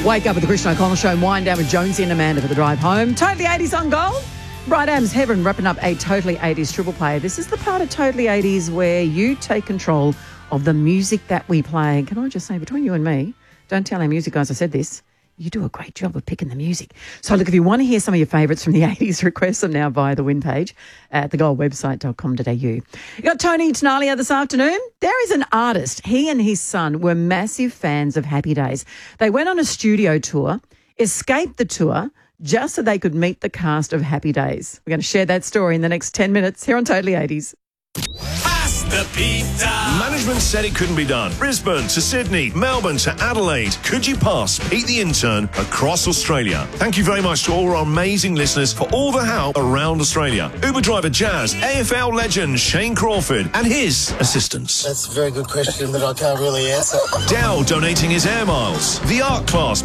Wake up with the Christian O'Connell Show and wind down with Jonesy and Amanda for the drive home. Totally 80s on Gold. Bright Adams Heaven wrapping up a Totally 80s triple play. This is the part of Totally 80s where you take control of the music that we play. Can I just say, between you and me, don't tell our music guys I said this, you do a great job of picking the music. So look, if you want to hear some of your favourites from the 80s, request them now via the win page at thegoldwebsite.com.au. You got Tony Tenalia this afternoon. There is an artist. He and his son were massive fans of Happy Days. They went on a studio tour, escaped the tour, just so they could meet the cast of Happy Days. We're going to share that story in the next 10 minutes here on Totally 80s. The pizza. Management said it couldn't be done. Brisbane to Sydney, Melbourne to Adelaide. Could you pass Pete the Intern across Australia? Thank you very much to all our amazing listeners for all the help around Australia. Uber driver Jazz, AFL legend Shane Crawford and his assistants. That's a very good question that I can't really answer. Dow donating his air miles. The art class.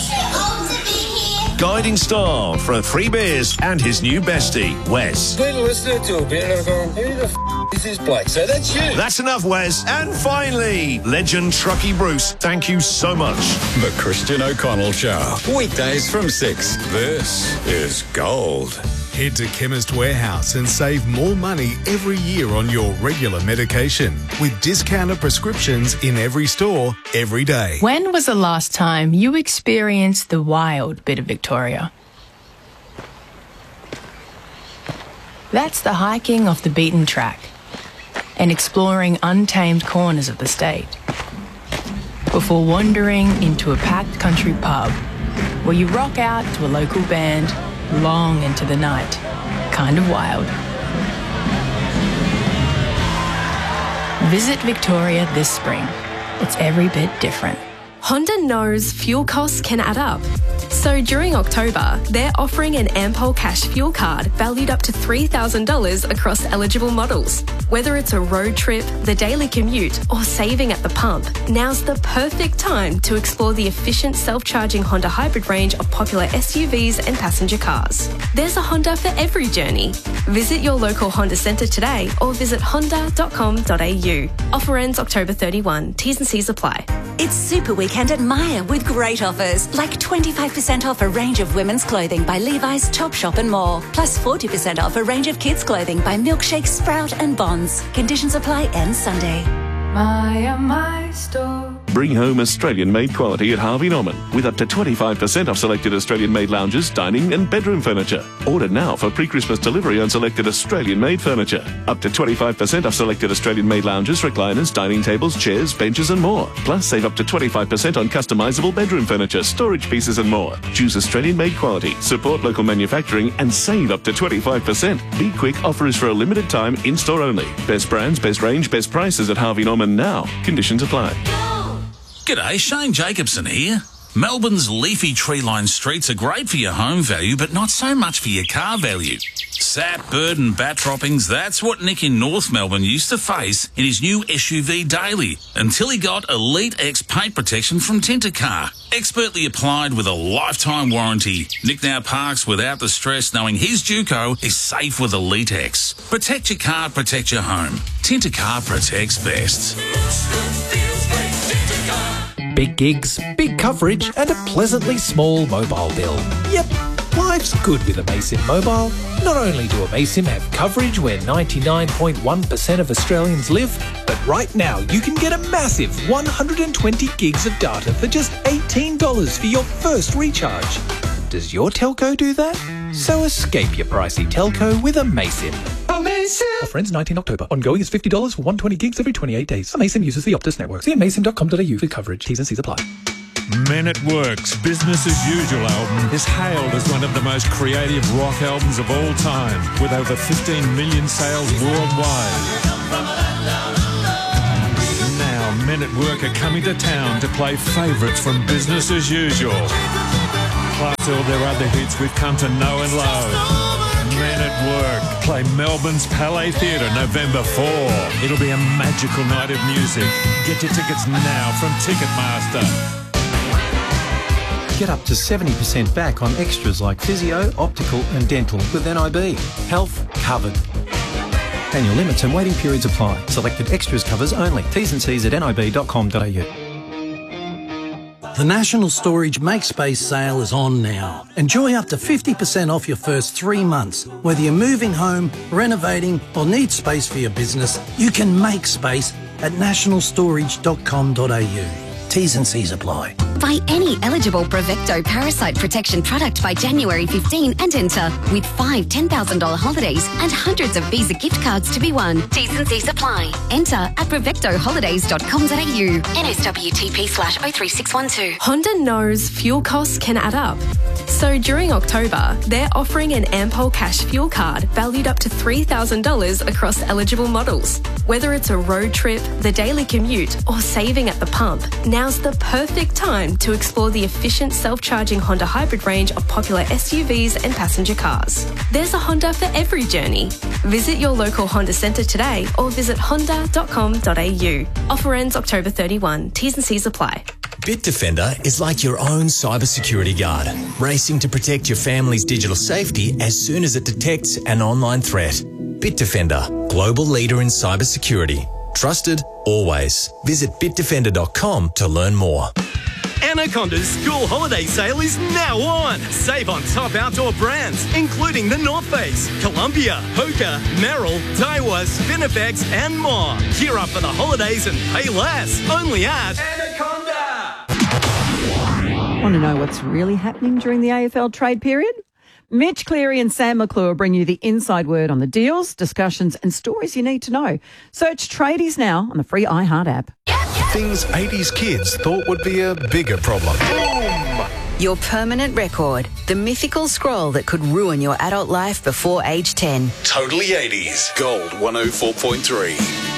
Guiding star for 3 beers and his new bestie, Wes. Been listening to a bit and I'm going, who the is this bloke? So that's you. That's enough, Wes. And finally, legend Truckee Bruce. Thank you so much. The Christian O'Connell Show. Weekdays from 6. This is Gold. Head to Chemist Warehouse and save more money every year on your regular medication with discounted prescriptions in every store, every day. When was the last time you experienced the wild bit of Victoria? That's the hiking off the beaten track and exploring untamed corners of the state before wandering into a packed country pub where you rock out to a local band long into the night. Kind of wild. Visit Victoria this spring. It's every bit different. Honda knows fuel costs can add up. So during October, they're offering an Ampol Cash fuel card valued up to $3,000 across eligible models. Whether it's a road trip, the daily commute, or saving at the pump, now's the perfect time to explore the efficient self-charging Honda hybrid range of popular SUVs and passenger cars. There's a Honda for every journey. Visit your local Honda centre today or visit honda.com.au. Offer ends October 31. T's and C's apply. It's Super Weekend at Myer with great offers, like 25% off a range of women's clothing by Levi's, Topshop and more. Plus 40% off a range of kids' clothing by Milkshake, Sprout and Bonds. Conditions apply end Sunday. Myer, my store. Bring home Australian-made quality at Harvey Norman with up to 25% off selected Australian-made lounges, dining and bedroom furniture. Order now for pre-Christmas delivery on selected Australian-made furniture. Up to 25% off selected Australian-made lounges, recliners, dining tables, chairs, benches and more. Plus, save up to 25% on customisable bedroom furniture, storage pieces and more. Choose Australian-made quality, support local manufacturing and save up to 25%. Be quick, offer is for a limited time, in-store only. Best brands, best range, best prices at Harvey Norman now. Conditions apply. G'day, Shane Jacobson here. Melbourne's leafy tree-lined streets are great for your home value, but not so much for your car value. Sap, bird and bat droppings, that's what Nick in North Melbourne used to face in his new SUV Daily, until he got Elite X paint protection from Tintercar. Expertly applied with a lifetime warranty, Nick now parks without the stress knowing his Duco is safe with Elite X. Protect your car, protect your home. Tintercar protects best. Big gigs, big coverage and a pleasantly small mobile bill. Yep, life's good with Amaysim Mobile. Not only do Amaysim have coverage where 99.1% of Australians live, but right now you can get a massive 120 gigs of data for just $18 for your first recharge. Does your telco do that? So escape your pricey telco with Amaysim. Offer ends 19 October. Ongoing is $50 for 120 gigs every 28 days. Amaysim uses the Optus network. See amaysim.com.au for coverage. T's and C's apply. Men at Work's Business as Usual album is hailed as one of the most creative rock albums of all time, with over 15 million sales worldwide. Now, Men at Work are coming to town to play favourites from Business as Usual, plus all their other hits we've come to know and love. Men at Work play Melbourne's Palais Theatre November 4. It'll be a magical night of music. Get your tickets now from Ticketmaster. Get up to 70% back on extras like physio, optical and dental with NIB. Health covered. Annual limits and waiting periods apply. Selected extras covers only. T's and C's at nib.com.au. The National Storage MakeSpace sale is on now. Enjoy up to 50% off your first 3 months. Whether you're moving home, renovating or need space for your business, you can make space at nationalstorage.com.au. T's and C's apply. Buy any eligible Brevecto parasite protection product by January 15 and enter with 5 $10,000 holidays and hundreds of Visa gift cards to be won. T's and C's apply. Enter at brevectoholidays.com.au. NSWTP/03612. Honda knows fuel costs can add up. So during October, they're offering an Ampol Cash fuel card valued up to $3,000 across eligible models. Whether it's a road trip, the daily commute, or saving at the pump, now's the perfect time to explore the efficient self-charging Honda hybrid range of popular SUVs and passenger cars. There's a Honda for every journey. Visit your local Honda centre today or visit honda.com.au. Offer ends October 31. T's and C's apply. Bitdefender is like your own cybersecurity guard, racing to protect your family's digital safety as soon as it detects an online threat. Bitdefender, global leader in cybersecurity. Trusted, always. Visit bitdefender.com to learn more. Anaconda's school holiday sale is now on. Save on top outdoor brands, including the North Face, Columbia, Hoka, Merrell, Daiwa, Spinifex, and more. Gear up for the holidays and pay less. Only at Anaconda. Want to know what's really happening during the AFL trade period? Mitch Cleary and Sam McClure bring you the inside word on the deals, discussions and stories you need to know. Search Tradies now on the free iHeart app. Things 80s kids thought would be a bigger problem. Your permanent record, the mythical scroll that could ruin your adult life before age 10. Totally 80s. Gold 104.3.